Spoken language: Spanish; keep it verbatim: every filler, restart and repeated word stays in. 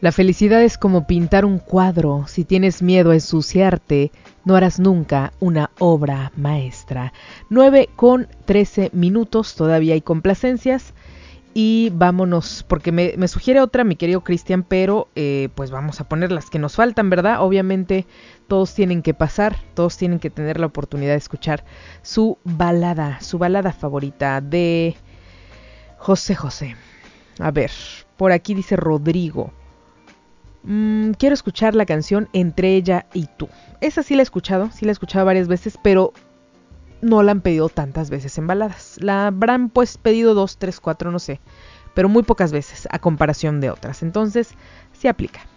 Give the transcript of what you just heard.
La felicidad es como pintar un cuadro. Si tienes miedo a ensuciarte, no harás nunca una obra maestra. nueve con trece minutos, todavía hay complacencias. Y vámonos, porque me, me sugiere otra, mi querido Cristian, pero eh, pues vamos a poner las que nos faltan, ¿verdad? Obviamente todos tienen que pasar, todos tienen que tener la oportunidad de escuchar su balada, su balada favorita de José José. A ver, por aquí dice Rodrigo. Mm, quiero escuchar la canción Entre ella y tú. Esa sí la he escuchado, sí la he escuchado varias veces, pero no la han pedido tantas veces en baladas. La habrán pues pedido dos, tres, cuatro, no sé, pero muy pocas veces a comparación de otras. Entonces, sí aplica.